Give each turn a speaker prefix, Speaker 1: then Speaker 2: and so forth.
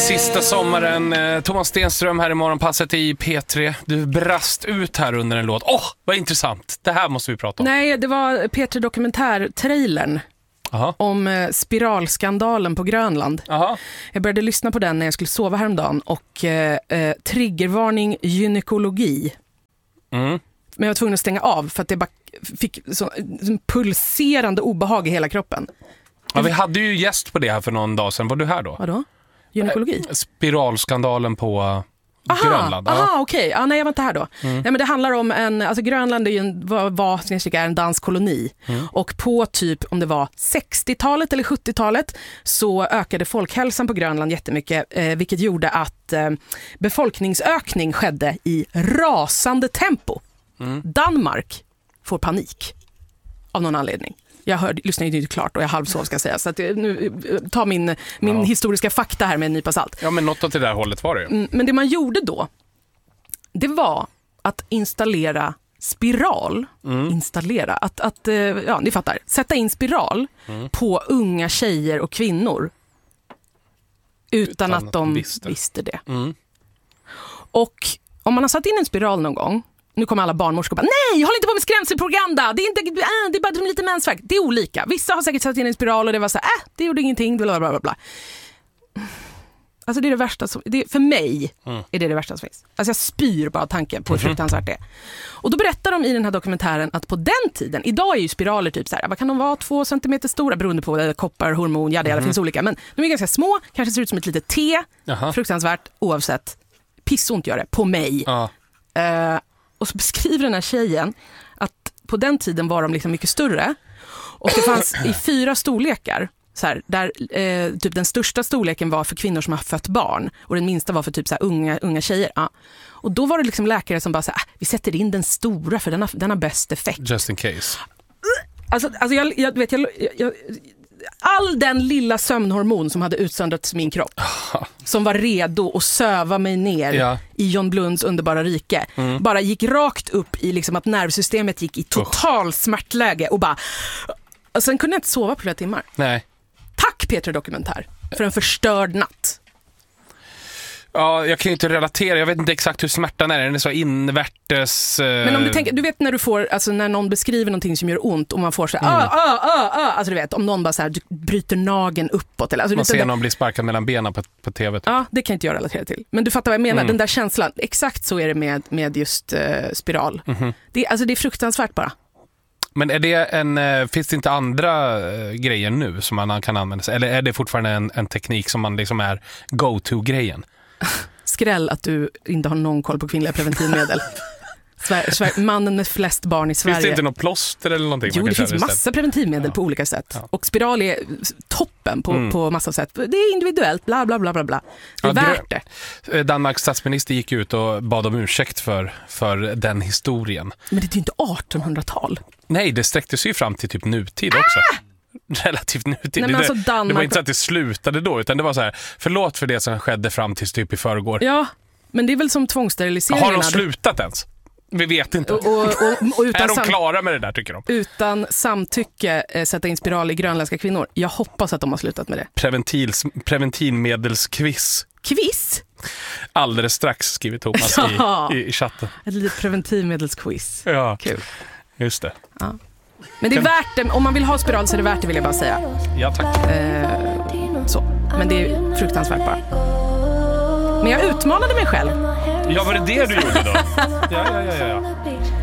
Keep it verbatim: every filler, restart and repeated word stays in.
Speaker 1: Sista sommaren, Thomas Stenström här i Morgonpasset i P tre. Du brast ut här under en låt. Åh, oh, vad intressant. Det här måste vi prata om.
Speaker 2: Nej, det var P tre Dokumentär-trailern.
Speaker 1: Aha.
Speaker 2: Om eh, spiralskandalen på Grönland.
Speaker 1: Aha.
Speaker 2: Jag började lyssna på den när jag skulle sova häromdagen. Och eh, eh, triggervarning gynekologi.
Speaker 1: Mm.
Speaker 2: Men jag var tvungen att stänga av för att det bara fick så, så pulserande obehag i hela kroppen.
Speaker 1: Ja, vi hade ju gäst på det här för någon dag sedan. Var du här då?
Speaker 2: Vadå? Gynekologi?
Speaker 1: Eh, spiralskandalen på
Speaker 2: aha,
Speaker 1: Grönland.
Speaker 2: Aha, okej. Okay. Ah, nej, jag var inte här då.
Speaker 1: Mm.
Speaker 2: Nej, men det handlar om en, alltså Grönland är ju en, var, var, är en dansk koloni. Mm. Och på typ, om det var sextiotalet eller sjuttiotalet så ökade folkhälsan på Grönland jättemycket. Eh, vilket gjorde att eh, befolkningsökning skedde i rasande tempo. Mm. Danmark får panik av någon anledning. Jag hörde, lyssnade ju inte klart och jag halvsov ska jag säga. Så att nu, ta min, min ja. historiska fakta här med en nypa salt.
Speaker 1: Ja, men något åt det där hållet var det ju.
Speaker 2: Mm, men det man gjorde då, det var att installera spiral. Mm. Installera, att, att, ja ni fattar. Sätta in spiral mm. på unga tjejer och kvinnor. Utan, utan att de visste, visste det. Mm. Och om man har satt in en spiral någon gång, nu kommer alla barnmorskor och bara, nej, håll inte på med skrämselpropaganda. Det är, inte, äh, det är bara lite mensvärk. Det är olika. Vissa har säkert satt in en spiral och det var så här, äh, det gjorde ingenting. Bla, bla, bla, bla. Alltså det är det värsta som, det är, för mig mm. är det det värsta som finns. Alltså jag spyr bara tanken på hur mm-hmm. fruktansvärt det är. Och då berättar de i den här dokumentären att på den tiden, idag är ju spiraler typ så här, vad kan de vara, två centimeter stora beroende på det, koppar, hormon, ja det mm-hmm. finns olika. Men de är ganska små, kanske ser ut som ett litet T. Jaha. Fruktansvärt, oavsett. Pissont gör det, på mig. Ja. Uh, Och så beskriver den här tjejen att på den tiden var de liksom mycket större. Och det fanns i fyra storlekar. Så här, där eh, typ den största storleken var för kvinnor som har fött barn. Och den minsta var för typ så här, unga, unga tjejer. Ja. Och då var det liksom läkare som bara så här, ah, vi sätter in den stora för den har, den har bäst effekt.
Speaker 1: Just in case.
Speaker 2: Alltså, alltså jag, jag vet, jag... jag all den lilla sömnhormon som hade utsöndrats i min kropp som var redo att söva mig ner ja. i John Blunds underbara rike mm. bara gick rakt upp i liksom att nervsystemet gick i total smärtläge och bara och sen kunde jag inte sova på flera timmar. Nej. Tack P tre Dokumentär för en förstörd natt.
Speaker 1: Ja, jag kan ju inte relatera. Jag vet inte exakt hur smärtan är. Den är så invärtes... Uh...
Speaker 2: Men om du tänker, du vet när du får, alltså när någon beskriver någonting som gör ont och man får så här, mm. ah, ah, ah, ah. Alltså du vet, om någon bara så här, du bryter nageln uppåt. Eller, alltså,
Speaker 1: man
Speaker 2: vet,
Speaker 1: ser
Speaker 2: det...
Speaker 1: någon bli sparkad mellan benen på, på tv. Typ.
Speaker 2: Ja, det kan inte jag relatera till. Men du fattar vad jag menar, mm. den där känslan. Exakt så är det med, med just uh, spiral. Mm-hmm. Det, alltså det är fruktansvärt bara.
Speaker 1: Men är det en, finns det inte andra uh, grejer nu som man kan använda sig? Eller är det fortfarande en, en teknik som man liksom är go-to-grejen?
Speaker 2: Skräll att du inte har någon koll på kvinnliga preventivmedel. Sver- Sver- mannen med flest barn i Sverige.
Speaker 1: Finns det inte något plåster eller någonting?
Speaker 2: Jo,
Speaker 1: man
Speaker 2: det
Speaker 1: kan
Speaker 2: finns massa preventivmedel ja. på olika sätt. Ja. Och spiral är toppen på, mm. på massa sätt. Det är individuellt, bla bla bla bla bla. Det är ja, värt det.
Speaker 1: Danmarks statsminister gick ut och bad om ursäkt för, för den historien.
Speaker 2: Men det är ju inte artonhundratal.
Speaker 1: Nej, det sträckte sig ju fram till typ nutid ah! också. Relativt nutid. Nej,
Speaker 2: alltså
Speaker 1: det, det var inte så att det slutade då, utan det var så här, förlåt för det som skedde fram till typ i förrgår.
Speaker 2: Ja, men det är väl som tvångssteriliseringarna.
Speaker 1: Har de slutat ens? Vi vet inte.
Speaker 2: Och, och, och, och utan
Speaker 1: är de
Speaker 2: sam-
Speaker 1: klara med det där, tycker de?
Speaker 2: Utan samtycke eh, sätta in spiral i grönländska kvinnor. Jag hoppas att de har slutat med det.
Speaker 1: Preventils, preventivmedelsquiz.
Speaker 2: Quiz?
Speaker 1: Alldeles strax, skriver Thomas ja. i, i, i chatten.
Speaker 2: Ett litet preventivmedelsquiz.
Speaker 1: Ja,
Speaker 2: kul.
Speaker 1: Just det.
Speaker 2: Ja. Men det är värt det, om man vill ha spiral så är det värt det, vill jag bara säga.
Speaker 1: Ja, tack.
Speaker 2: Eh, så. Men det är fruktansvärt bara. Men jag utmanade mig själv.
Speaker 1: Ja, var det det du gjorde då? Ja, ja, ja, ja.